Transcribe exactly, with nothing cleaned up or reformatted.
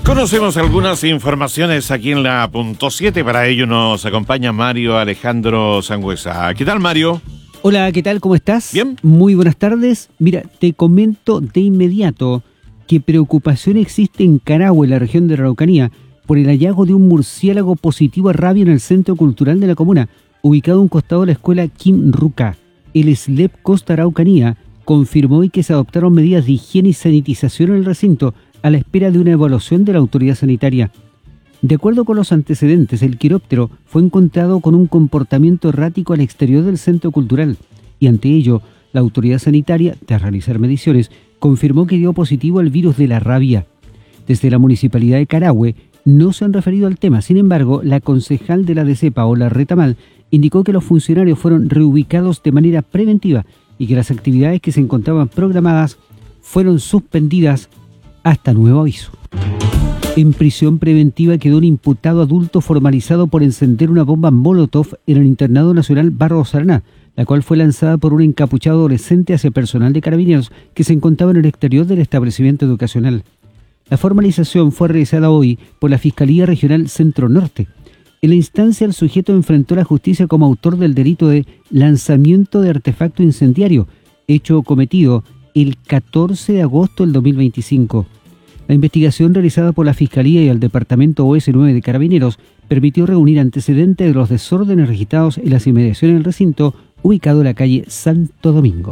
Conocemos algunas informaciones aquí en la punto siete. Para ello nos acompaña Mario Alejandro Sangüesa. ¿Qué tal, Mario? Hola, ¿qué tal? ¿Cómo estás? Bien. Muy buenas tardes. Mira, te comento de inmediato que preocupación existe en Carahue, en la región de Araucanía, por el hallazgo de un murciélago positivo a rabia en el centro cultural de la comuna, ubicado a un costado de la escuela Kim Ruca. El S L E P Costa Araucanía confirmó hoy que se adoptaron medidas de higiene y sanitización en el recinto a la espera de una evaluación de la autoridad sanitaria. De acuerdo con los antecedentes, el quiróptero fue encontrado con un comportamiento errático al exterior del centro cultural y ante ello, la autoridad sanitaria, tras realizar mediciones, confirmó que dio positivo al virus de la rabia. Desde la Municipalidad de Carahue no se han referido al tema, sin embargo, la concejal de la D C E P, Paola Retamal, indicó que los funcionarios fueron reubicados de manera preventiva y que las actividades que se encontraban programadas fueron suspendidas hasta nuevo aviso. En prisión preventiva quedó un imputado adulto formalizado por encender una bomba Molotov en el Internado Nacional Barros Araná, la cual fue lanzada por un encapuchado adolescente hacia personal de carabineros que se encontraba en el exterior del establecimiento educacional. La formalización fue realizada hoy por la Fiscalía Regional Centro Norte. En la instancia, el sujeto enfrentó a la justicia como autor del delito de lanzamiento de artefacto incendiario, hecho cometido el catorce de agosto del dos mil veinticinco. La investigación realizada por la Fiscalía y el Departamento O S nueve de Carabineros permitió reunir antecedentes de los desórdenes registrados en las inmediaciones del recinto ubicado en la calle Santo Domingo.